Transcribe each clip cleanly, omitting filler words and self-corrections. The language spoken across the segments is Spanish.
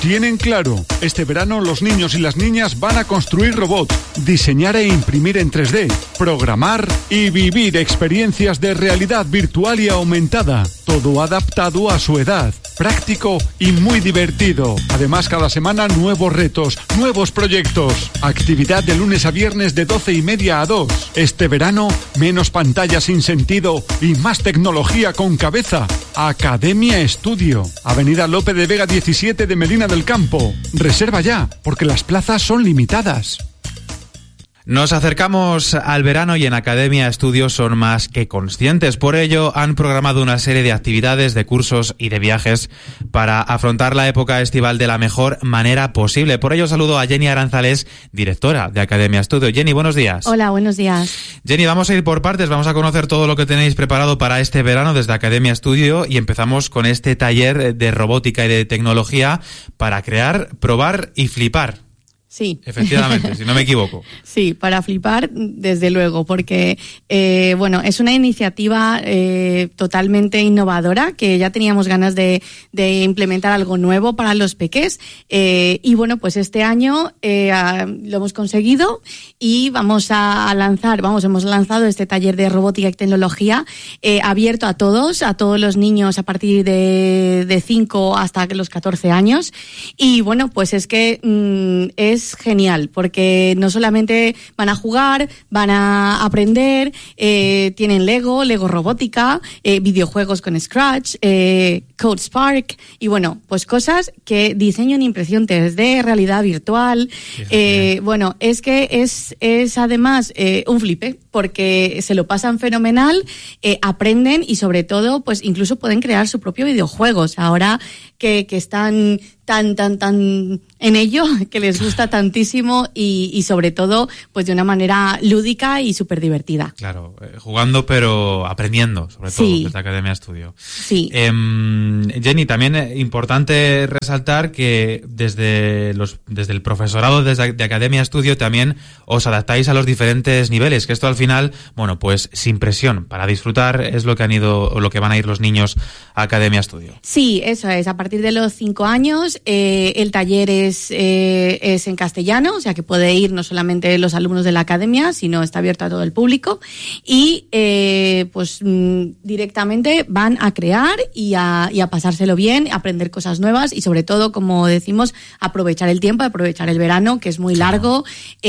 Tienen claro, este verano los niños y las niñas van a construir robots, diseñar e imprimir en 3D, programar y vivir experiencias de realidad virtual y aumentada. Todo adaptado a su edad, práctico y muy divertido. Además, cada semana nuevos retos, nuevos proyectos. Actividad de lunes a viernes de 12:30 a 2. Este verano, menos pantallas sin sentido y más tecnología con cabeza. Academia Studio, Avenida Lope de Vega 17 de Medina del Campo. Reserva ya, porque las plazas son limitadas. Nos acercamos al verano y en Academia Studio son más que conscientes. Por ello, han programado una serie de actividades, de cursos y de viajes para afrontar la época estival de la mejor manera posible. Por ello, saludo a Jenny Aranzales, directora de Academia Studio. Jenny, buenos días. Hola, buenos días. Jenny, vamos a ir por partes. Vamos a conocer todo lo que tenéis preparado para este verano desde Academia Studio y empezamos con este taller de robótica y de tecnología para crear, probar y flipar. Sí. Efectivamente, si no me equivoco. Sí, para flipar, desde luego, porque es una iniciativa totalmente innovadora que ya teníamos ganas de implementar algo nuevo para los peques y bueno, pues este año lo hemos conseguido y hemos lanzado este taller de robótica y tecnología abierto a todos los niños a partir de 5 hasta los 14 años y bueno, pues es que es genial, porque no solamente van a jugar, van a aprender, tienen Lego robótica, videojuegos con Scratch, CodeSpark y bueno, pues cosas que diseño en impresión 3D, realidad virtual. Es que es además un flipe, porque se lo pasan fenomenal, aprenden y sobre todo, pues incluso pueden crear su propio videojuego. O sea, ahora que están tan en ello, que les gusta tantísimo y sobre todo pues de una manera lúdica y súper divertida. Claro, jugando pero aprendiendo, sobre todo desde Academia Studio. Sí. Jenny, también es importante resaltar que desde el profesorado de Academia Studio también os adaptáis a los diferentes niveles, que esto al final, bueno, pues sin presión, para disfrutar es lo que van a ir los niños a Academia Studio. Sí, eso es, a partir de los 5 años el taller es en castellano, o sea que puede ir no solamente los alumnos de la academia, sino está abierto a todo el público y directamente van a crear y a pasárselo bien, aprender cosas nuevas y sobre todo, como decimos, aprovechar el tiempo, aprovechar el verano, que es muy largo.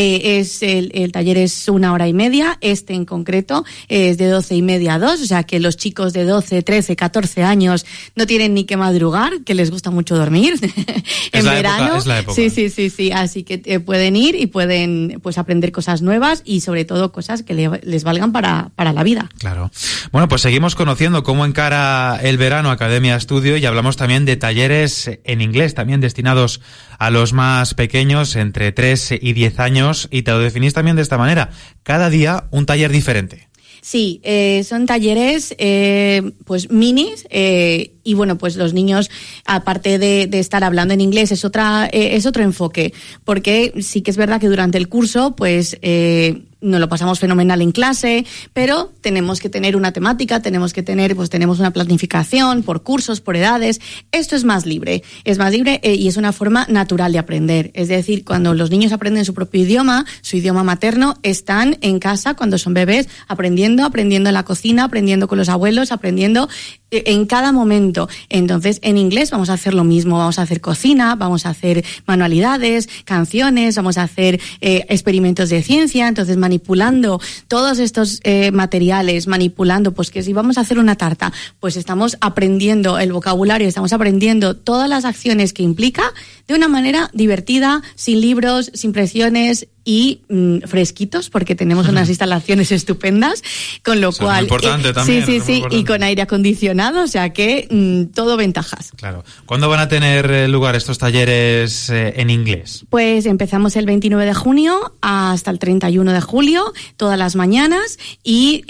El taller es 1 hora y media, en concreto es de 12:30 a 2, o sea que los chicos de 12, 13, 14 años no tienen ni que madrugar, que les gusta mucho dormir en verano. Es la época. Sí, así que pueden ir y pueden pues aprender cosas nuevas y sobre todo cosas que les valgan para la vida. Claro. Bueno, pues seguimos conociendo cómo encara el verano Academia Studio y hablamos también de talleres en inglés, también destinados a los más pequeños, entre 3 y 10 años, y te lo definís también de esta manera: cada día un taller diferente. Sí, son talleres pues minis y bueno, pues los niños, aparte de estar hablando en inglés, es otro enfoque, porque sí que es verdad que durante el curso pues nos lo pasamos fenomenal en clase, pero tenemos que tener una temática, tenemos una planificación por cursos, por edades. Esto es más libre y es una forma natural de aprender. Es decir, cuando los niños aprenden su propio idioma, su idioma materno, están en casa cuando son bebés, aprendiendo en la cocina, aprendiendo con los abuelos, aprendiendo en cada momento. Entonces, en inglés vamos a hacer lo mismo, vamos a hacer cocina, vamos a hacer manualidades, canciones, vamos a hacer experimentos de ciencia. Entonces, manipulando todos estos materiales, pues que si vamos a hacer una tarta, pues estamos aprendiendo el vocabulario, estamos aprendiendo todas las acciones que implica de una manera divertida, sin libros, sin presiones y fresquitos, porque tenemos unas instalaciones estupendas, con lo cual... Es muy importante también. Sí, y con aire acondicionado, o sea que todo ventajas. Claro. ¿Cuándo van a tener lugar estos talleres en inglés? Pues empezamos el 29 de junio hasta el 31 de julio, todas las mañanas, y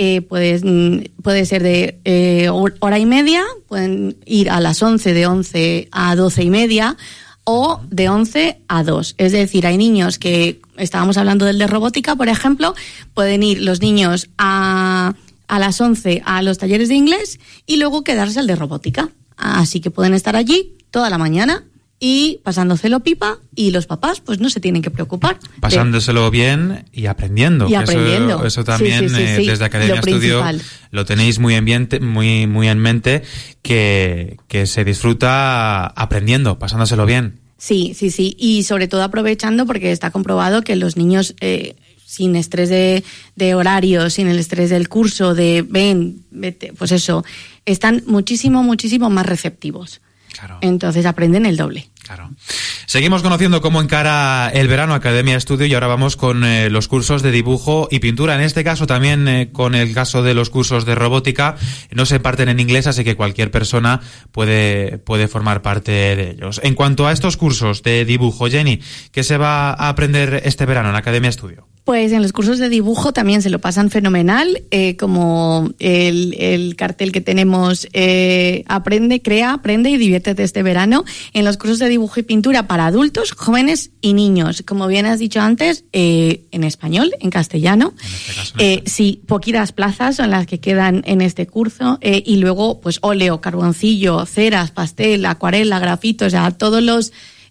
puede ser de hora y media, pueden ir a las 11, de 11 a 12:30, o de 11 a 2. Es decir, hay niños que, estábamos hablando del de robótica, por ejemplo, pueden ir los niños a las 11 a los talleres de inglés y luego quedarse al de robótica. Así que pueden estar allí toda la mañana y pasándoselo pipa, y los papás pues no se tienen que preocupar. Pasándoselo bien y aprendiendo. Y aprendiendo. Eso también sí. Desde Academia Estudio lo tenéis muy en mente, que se disfruta aprendiendo, pasándoselo bien. Sí, y sobre todo aprovechando, porque está comprobado que los niños sin estrés de horario, sin el estrés del curso, vete, pues eso, están muchísimo más receptivos. Claro. Entonces aprenden el doble. Claro. Seguimos conociendo cómo encara el verano Academia Estudio y ahora vamos con los cursos de dibujo y pintura. En este caso también con el caso de los cursos de robótica, no se imparten en inglés, así que cualquier persona puede formar parte de ellos. En cuanto a estos cursos de dibujo, Jenny, ¿qué se va a aprender este verano en Academia Estudio? Pues en los cursos de dibujo también se lo pasan fenomenal, como el cartel que tenemos, aprende y diviértete este verano. En los cursos de dibujo y pintura para adultos, jóvenes y niños, como bien has dicho antes, en español, en castellano. En este caso, sí, poquitas plazas son las que quedan en este curso, y luego pues óleo, carboncillo, ceras, pastel, acuarela, grafito, o sea, todas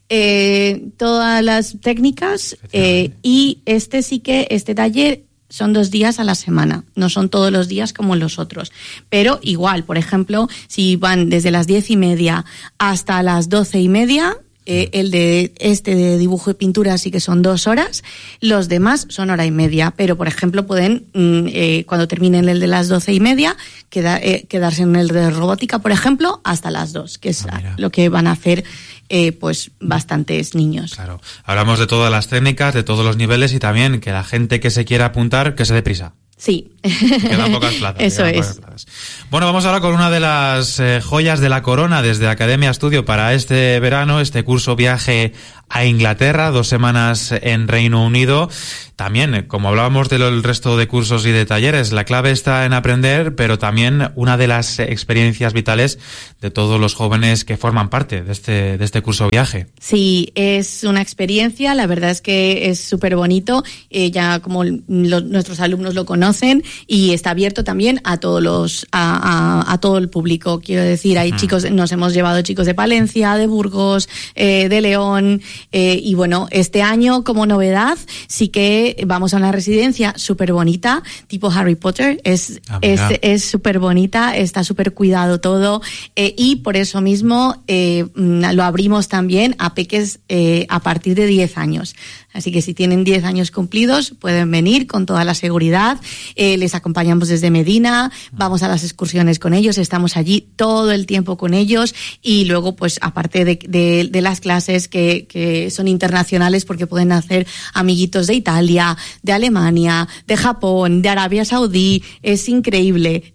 las técnicas, y este taller son 2 días a la semana, no son todos los días como los otros, pero igual, por ejemplo, si van desde las 10:30 hasta las 12:30, el de dibujo y pintura sí que son 2 horas, los demás son 1:30, pero por ejemplo pueden, cuando terminen el de las 12:30, quedarse en el de robótica, por ejemplo, hasta las 2, que es lo que van a hacer pues bastantes niños. Claro, hablamos de todas las técnicas, de todos los niveles y también que la gente que se quiera apuntar, que se dé prisa. Sí. Quedan pocas plazas. Eso es. Pocas plazas. Bueno, vamos ahora con una de las joyas de la corona desde Academia Estudio para este verano, este curso viaje a Inglaterra, 2 semanas en Reino Unido. También, como hablábamos del resto de cursos y de talleres, la clave está en aprender, pero también una de las experiencias vitales de todos los jóvenes que forman parte de este curso viaje. Sí, es una experiencia, la verdad es que es súper bonito, ya como nuestros alumnos lo conocen, y está abierto también a todos a todo el público. Quiero decir, hay chicos, nos hemos llevado chicos de Palencia, de Burgos, de León, y bueno, este año como novedad sí que vamos a una residencia súper bonita, tipo Harry Potter, es súper bonita, está súper cuidado todo, y por eso mismo lo abrimos también a peques a partir de 10 años. Así que si tienen 10 años cumplidos, pueden venir con toda la seguridad. Les acompañamos desde Medina, vamos a las excursiones con ellos, estamos allí todo el tiempo con ellos, y luego, pues, aparte de las clases que son internacionales, porque pueden hacer amiguitos de Italia, de Alemania, de Japón, de Arabia Saudí. Es increíble.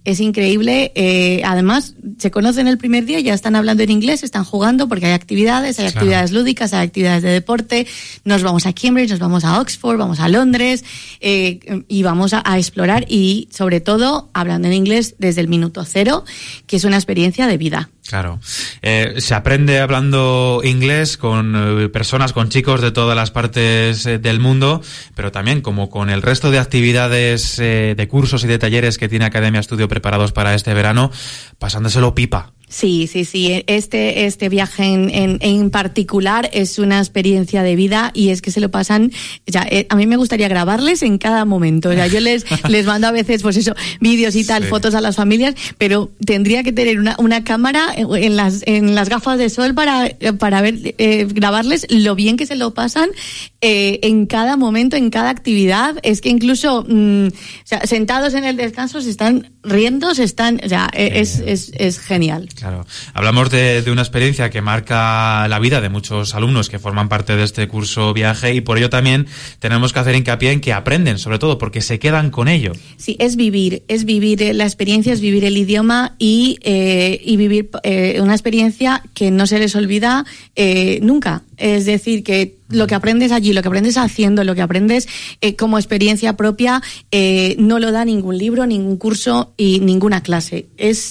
Además, se conocen el primer día, ya están hablando en inglés, están jugando, porque hay actividades lúdicas, hay actividades de deporte. Nos vamos a Cambridge, nos vamos a Oxford, vamos a Londres, y vamos a explorar, y sobre todo hablando en inglés desde el minuto 0, que es una experiencia de vida. Claro. Se aprende hablando inglés con personas, con chicos de todas las partes del mundo, pero también como con el resto de actividades, de cursos y de talleres que tiene Academia Estudio preparados para este verano, pasándoselo pipa. Sí. Este viaje en particular es una experiencia de vida, y es que se lo pasan. A mí me gustaría grabarles en cada momento. Yo les mando a veces, pues eso, vídeos y tal, fotos a las familias, pero tendría que tener una cámara en las gafas de sol para ver, grabarles lo bien que se lo pasan en cada momento, en cada actividad. Es que incluso sentados en el descanso se están riendo, es genial. Claro. Hablamos de una experiencia que marca la vida de muchos alumnos que forman parte de este curso viaje, y por ello también tenemos que hacer hincapié en que aprenden, sobre todo porque se quedan con ello. Sí, es vivir la experiencia, es vivir el idioma, y vivir una experiencia que no se les olvida nunca. Es decir, que lo que aprendes allí, lo que aprendes haciendo, lo que aprendes como experiencia propia, no lo da ningún libro, ningún curso y ninguna clase.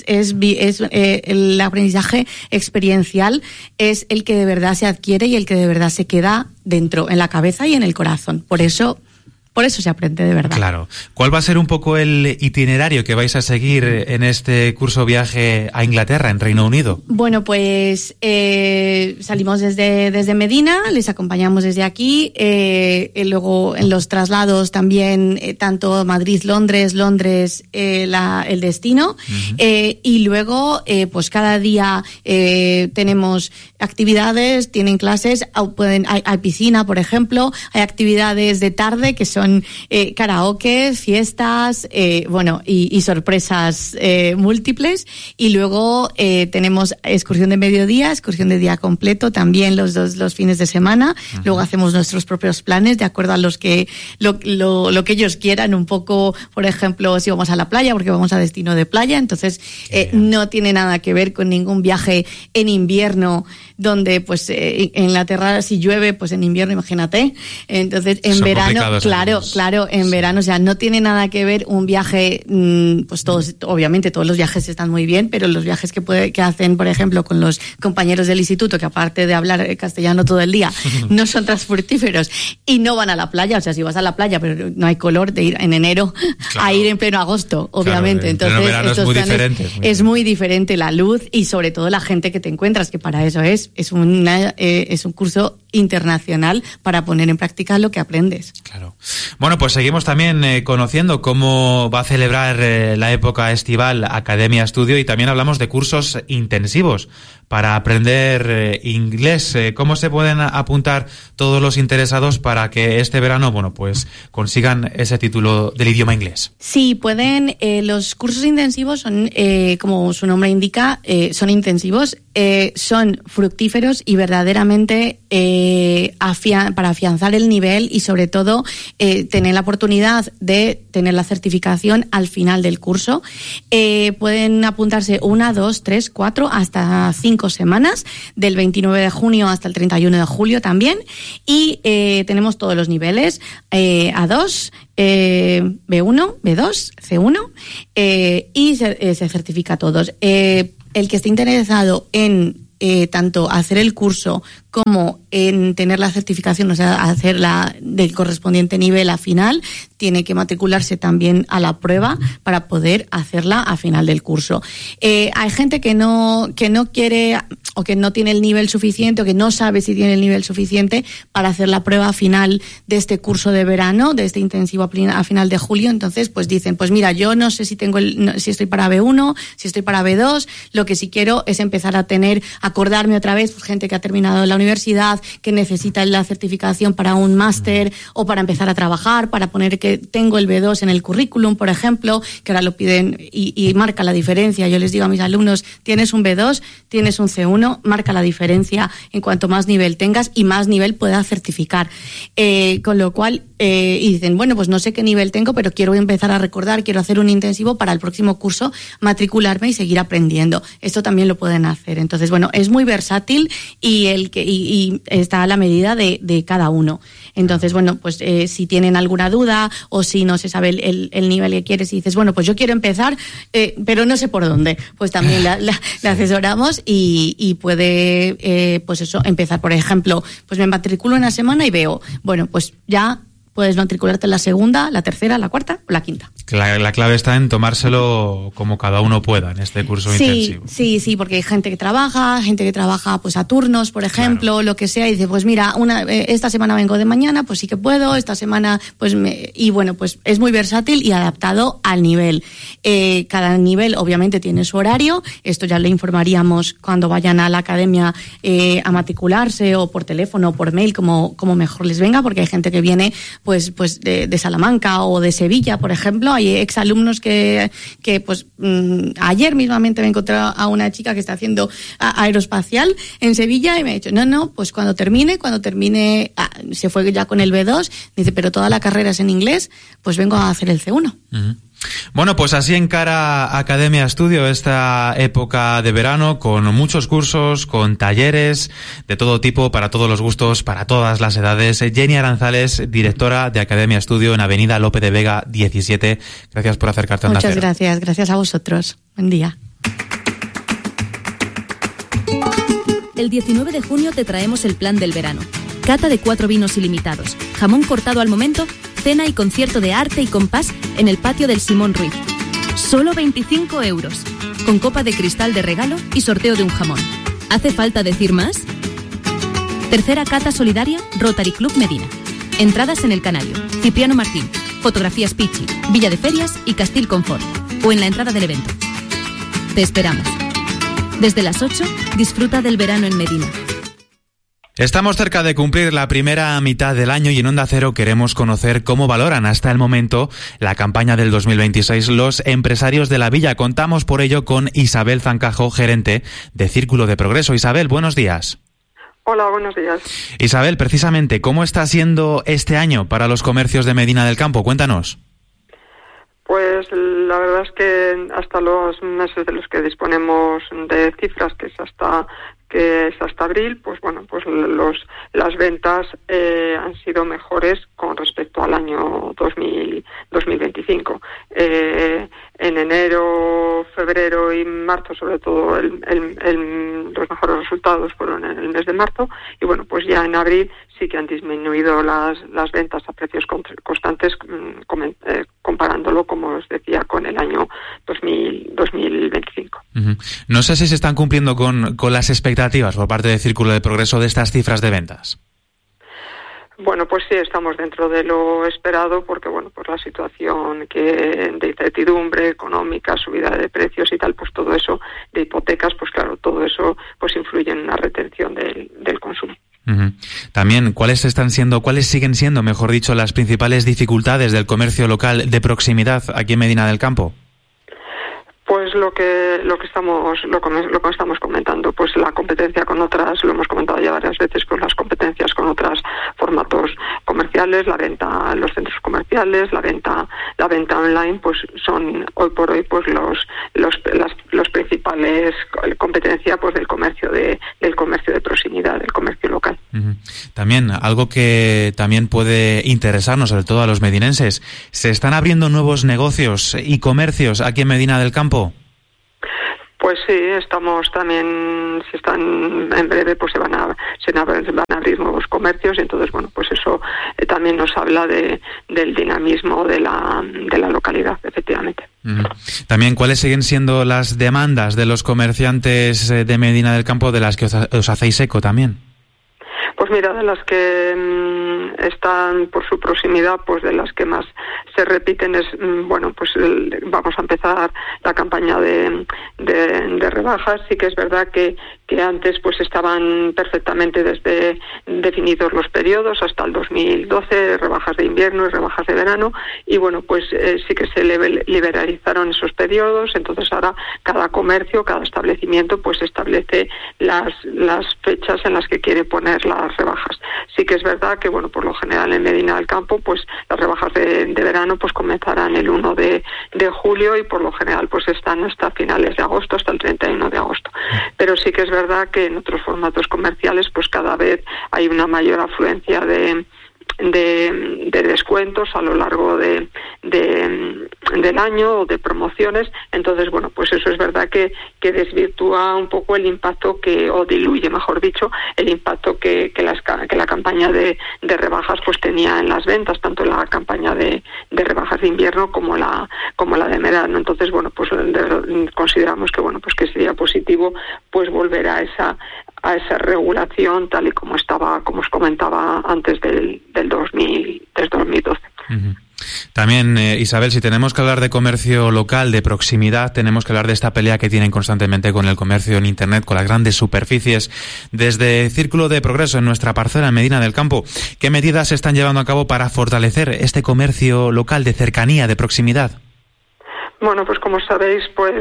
El aprendizaje experiencial es el que de verdad se adquiere y el que de verdad se queda dentro, en la cabeza y en el corazón. Por eso por eso se aprende de verdad. Claro. ¿Cuál va a ser un poco el itinerario que vais a seguir en este curso viaje a Inglaterra, en Reino Unido? Bueno, pues salimos desde Medina, les acompañamos desde aquí, luego en los traslados también, tanto Madrid-Londres, el destino, y luego pues cada día tenemos actividades, tienen clases, hay piscina, por ejemplo, hay actividades de tarde que son karaoke, fiestas, y sorpresas múltiples, y luego tenemos excursión de mediodía, excursión de día completo, también los fines de semana. Luego hacemos nuestros propios planes de acuerdo a lo que ellos quieran, un poco, por ejemplo, si vamos a la playa, porque vamos a destino de playa, entonces no tiene nada que ver con ningún viaje en invierno, donde pues en Inglaterra si llueve, pues en invierno imagínate, entonces en verano, claro, en verano, o sea, no tiene nada que ver un viaje, pues obviamente todos los viajes están muy bien, pero los viajes que hacen, por ejemplo, con los compañeros del instituto, que aparte de hablar castellano todo el día, no son transportíferos y no van a la playa, o sea, si vas a la playa, pero no hay color de ir en enero a ir en pleno agosto, obviamente, entonces es muy diferente la luz y sobre todo la gente que te encuentras, que para eso es un curso internacional para poner en práctica lo que aprendes. Claro. Bueno, pues seguimos también conociendo cómo va a celebrar la época estival Academia Studio, y también hablamos de cursos intensivos para aprender inglés. ¿Cómo se pueden apuntar todos los interesados para que este verano, pues consigan ese título del idioma inglés? Sí, pueden. Los cursos intensivos son, como su nombre indica, son intensivos, son fructíferos y verdaderamente para afianzar el nivel y sobre todo tener la oportunidad de tener la certificación al final del curso. Pueden apuntarse 1, 2, 3, 4, hasta 5 semanas, del 29 de junio hasta el 31 de julio también, y tenemos todos los niveles, A2, B1, B2, C1, y se certifica a todos. El que esté interesado en tanto hacer el curso como en tener la certificación, o sea, hacerla del correspondiente nivel a final, tiene que matricularse también a la prueba para poder hacerla a final del curso. Hay gente que no quiere o que no tiene el nivel suficiente o que no sabe si tiene el nivel suficiente para hacer la prueba final de este curso de verano, de este intensivo a final de julio. Entonces, pues dicen, pues mira, yo no sé si si estoy para B1, si estoy para B2, lo que sí quiero es empezar a acordarme otra vez, pues gente que ha terminado la universidad, que necesita la certificación para un máster o para empezar a trabajar, para poner que tengo el B2 en el currículum, por ejemplo, que ahora lo piden y marca la diferencia. Yo les digo a mis alumnos, tienes un B2, tienes un C1, marca la diferencia en cuanto más nivel tengas y más nivel puedas certificar. Con lo cual, y dicen, bueno, pues no sé qué nivel tengo, pero quiero empezar a recordar, quiero hacer un intensivo para el próximo curso, matricularme y seguir aprendiendo. Esto también lo pueden hacer. Entonces, bueno, es muy versátil y está a la medida de cada uno. Entonces, bueno, pues si tienen alguna duda o si no se sabe el nivel que quieres y dices, bueno, pues yo quiero empezar, pero no sé por dónde, pues también la asesoramos y puede, pues eso, empezar, por ejemplo, pues me matriculo una semana y veo, bueno, pues ya puedes matricularte en la segunda, la tercera, la cuarta o la quinta. La clave está en tomárselo como cada uno pueda en este curso intensivo. Sí, porque hay gente que trabaja pues a turnos, por ejemplo, claro, lo que sea, y dice, pues mira, esta semana vengo de mañana, pues sí que puedo, esta semana, pues y bueno, pues es muy versátil y adaptado al nivel. Cada nivel obviamente tiene su horario, esto ya le informaríamos cuando vayan a la academia a matricularse, o por teléfono o por mail, como mejor les venga, porque hay gente que viene pues de Salamanca o de Sevilla, por ejemplo. Hay exalumnos que pues ayer mismamente me encontré a una chica que está haciendo aeroespacial en Sevilla y me ha dicho, no, pues cuando termine, se fue ya con el B2, dice, pero toda la carrera es en inglés, pues vengo a hacer el C1. Uh-huh. Bueno, pues así encara Academia Studio esta época de verano, con muchos cursos, con talleres de todo tipo, para todos los gustos, para todas las edades. Jenny Aranzales, directora de Academia Studio en Avenida Lope de Vega 17. Gracias por acercarte a Onda Cero. Muchas gracias a vosotros. Buen día. El 19 de junio te traemos el plan del verano. Cata de 4 vinos ilimitados, jamón cortado al momento, cena y concierto de arte y compás en el patio del Simón Ruiz. Solo 25 euros, con copa de cristal de regalo y sorteo de un jamón. ¿Hace falta decir más? Tercera cata solidaria Rotary Club Medina. Entradas en El Canario, Cipriano Martín, Fotografías Pichi, Villa de Ferias y Castil Confort, o en la entrada del evento. Te esperamos. Desde las 8, disfruta del verano en Medina. Estamos cerca de cumplir la primera mitad del año y en Onda Cero queremos conocer cómo valoran hasta el momento la campaña del 2026 los empresarios de la villa. Contamos por ello con Isabel Zancajo, gerente de Círculo de Progreso. Isabel, buenos días. Hola, buenos días. Isabel, precisamente, ¿cómo está siendo este año para los comercios de Medina del Campo? Cuéntanos. Pues la verdad es que hasta los meses de los que disponemos de cifras, que es hasta abril, pues bueno, pues las ventas han sido mejores con respecto al año 2025. En enero, febrero y marzo, sobre todo, los mejores resultados fueron en el mes de marzo, y bueno, pues ya en abril sí que han disminuido las ventas a precios constantes, comparándolo, como os decía, con el año 2025. Uh-huh. No sé si se están cumpliendo con las expectativas por parte de Círculo de Progreso de estas cifras de ventas. Bueno, pues sí, estamos dentro de lo esperado, porque bueno, pues la situación de incertidumbre económica, subida de precios y tal, pues todo eso, de hipotecas, pues claro, todo eso pues influye en una retención del consumo. Uh-huh. También, ¿cuáles siguen siendo, mejor dicho, las principales dificultades del comercio local de proximidad aquí en Medina del Campo? Pues lo que estamos comentando, pues la competencia con otras, lo hemos comentado ya varias veces, pues las competencias con otros formatos comerciales, la venta en los centros comerciales, la venta online, pues son hoy por hoy pues los principales competencia pues del comercio de proximidad, del comercio local. Uh-huh. También algo que también puede interesarnos, sobre todo a los medinenses, ¿se están abriendo nuevos negocios y comercios aquí en Medina del Campo? Pues sí, estamos también, en breve pues se van a abrir nuevos comercios, y entonces bueno, pues eso también nos habla del dinamismo de la localidad, efectivamente. Uh-huh. También, ¿cuáles siguen siendo las demandas de los comerciantes de Medina del Campo de las que os hacéis eco también? Pues mira, de las que están por su proximidad, pues de las que más se repiten es, bueno, pues vamos a empezar la campaña de rebajas. Sí que es verdad que antes pues estaban perfectamente definidos los periodos hasta el 2012, rebajas de invierno y rebajas de verano, y bueno, pues sí que se liberalizaron esos periodos. Entonces ahora cada comercio, cada establecimiento pues establece las fechas en las que quiere poner las rebajas. Sí que es verdad que bueno, por lo general en Medina del Campo pues las rebajas de verano pues comenzarán el 1 de julio, y por lo general pues están hasta finales de agosto, hasta el 31 de agosto. Pero sí que es verdad que en otros formatos comerciales pues cada vez hay una mayor afluencia de descuentos a lo largo del año, o de promociones. Entonces bueno, pues eso es verdad que desvirtúa un poco el impacto o diluye, mejor dicho, el impacto que la campaña de rebajas pues tenía en las ventas, tanto la campaña de rebajas de invierno como la de verano. Entonces bueno, pues consideramos que bueno, pues que sería positivo pues volver a esa regulación tal y como estaba, como os comentaba, antes del 2012. Uh-huh. También, Isabel, si tenemos que hablar de comercio local, de proximidad, tenemos que hablar de esta pelea que tienen constantemente con el comercio en Internet, con las grandes superficies. Desde Círculo de Progreso, en nuestra parcela en Medina del Campo, ¿qué medidas se están llevando a cabo para fortalecer este comercio local de cercanía, de proximidad? Bueno, pues como sabéis,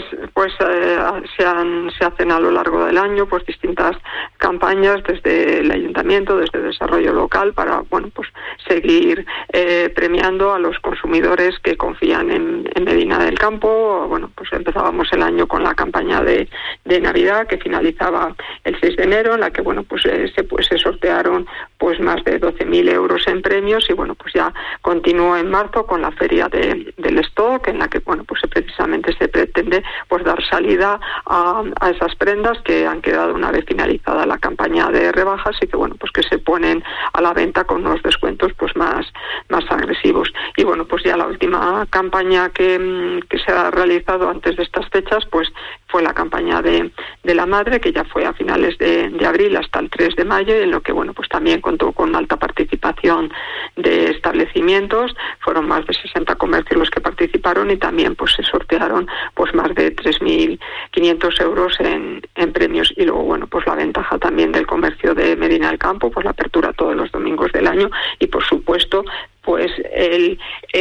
se hacen a lo largo del año pues distintas campañas desde el ayuntamiento, desde el desarrollo local, para bueno, pues seguir premiando a los consumidores que confían en Medina del Campo. Bueno, pues empezábamos el año con la campaña de Navidad, que finalizaba el 6 de enero, en la que bueno, pues se sortearon pues más de 12.000 euros en premios, y bueno, pues ya continuó en marzo con la feria del stock, en la que bueno, pues precisamente se pretende pues dar salida a esas prendas que han quedado una vez finalizada la campaña de rebajas, y que bueno, pues que se ponen a la venta con unos descuentos pues más agresivos. Y bueno, pues ya la última campaña que se ha realizado antes de estas fechas pues fue la campaña de la madre, que ya fue a finales de abril hasta el 3 de mayo, y en lo que bueno pues también contó con alta participación de establecimientos. Fueron más de 60 comercios los que participaron, y también pues se sortearon pues más de 3.500 euros en premios. Y luego bueno pues la ventaja también del comercio de Medina del Campo, pues la apertura todos los domingos del año, y por supuesto pues el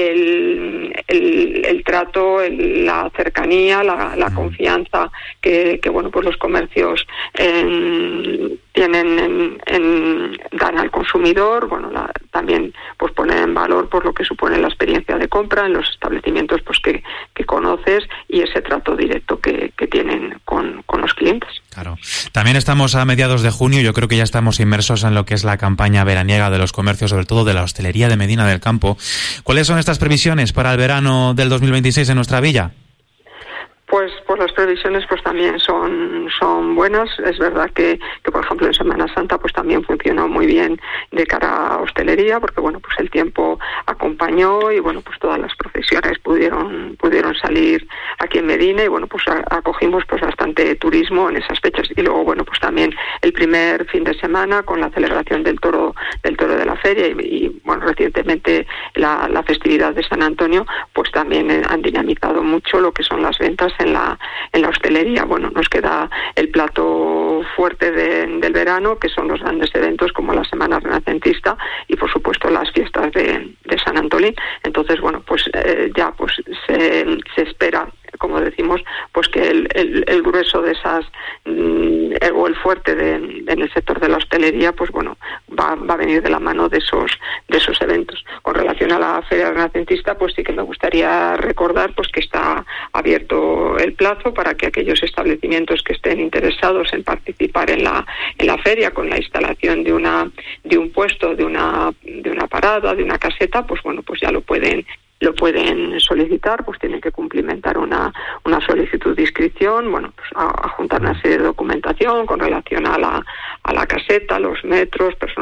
trato, la cercanía, la confianza que bueno pues los comercios tienen dan al consumidor. Bueno, también pues poner en valor por lo que supone la experiencia de compra en los establecimientos pues que conoces, y ese trato directo que tienen con los clientes. Claro. También estamos a mediados de junio, yo creo que ya estamos inmersos en lo que es la campaña veraniega de los comercios, sobre todo de la hostelería de Medina del Campo. ¿Cuáles son estas previsiones para el verano del 2026 en nuestra villa? Pues las previsiones pues también son buenas. Es verdad que por ejemplo en Semana Santa pues también funcionó muy bien de cara a hostelería, porque bueno pues el tiempo acompañó, y bueno pues todas las profesiones pudieron salir aquí en Medina, y bueno pues acogimos pues bastante turismo en esas fechas. Y luego bueno pues también el primer fin de semana con la celebración del toro de la feria, y bueno recientemente la festividad de San Antonio, pues también han dinamizado mucho lo que son las ventas en la hostelería. Bueno, nos queda el plato fuerte del verano, que son los grandes eventos como la Semana Renacentista y por supuesto las fiestas de San Antolín. Entonces bueno pues ya pues se espera, como decimos, pues que el grueso de esas o el fuerte en el sector de la hostelería pues bueno va a venir de la mano de esos eventos. Con relación a la Feria Renacentista, pues sí que me gustaría recordar pues que está abierto el plazo para que aquellos establecimientos que estén interesados en participar en la feria con la instalación de un puesto, de una parada, de una caseta, pues bueno pues ya lo pueden solicitar. Pues tienen que cumplimentar una solicitud de inscripción, bueno pues a juntar una serie de documentación con relación a la caseta, los metros, personal